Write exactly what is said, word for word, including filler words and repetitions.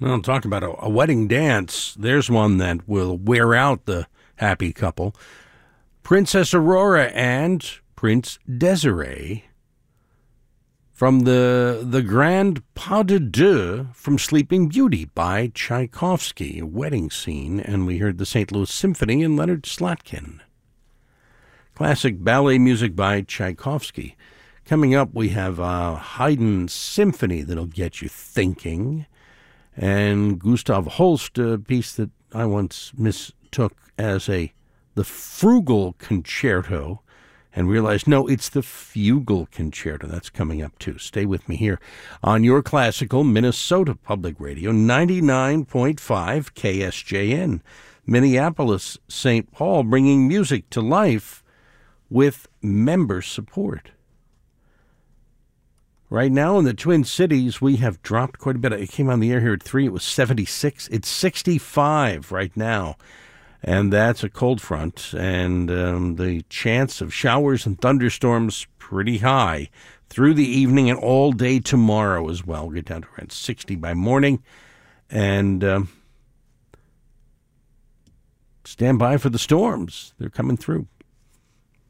Well, talk about a, a wedding dance. There's one that will wear out the happy couple. Princess Aurora and Prince Desiree from the the Grand Pas de Deux from Sleeping Beauty by Tchaikovsky, a wedding scene, and we heard the Saint Louis Symphony and Leonard Slatkin. Classic ballet music by Tchaikovsky. Coming up, we have a Haydn symphony that'll get you thinking, and Gustav Holst, a piece that I once mistook as a the Frugal Concerto, and realized, no, it's the Fugal Concerto. That's coming up, too. Stay with me here on your classical Minnesota Public Radio, ninety-nine point five K S J N, Minneapolis, Saint Paul, bringing music to life with member support. Right now in the Twin Cities, we have dropped quite a bit. It came on the air here at three. It was seventy-six. It's sixty-five right now. And that's a cold front, and um, the chance of showers and thunderstorms pretty high through the evening and all day tomorrow as well. We'll get down to around sixty by morning, and um, stand by for the storms. They're coming through.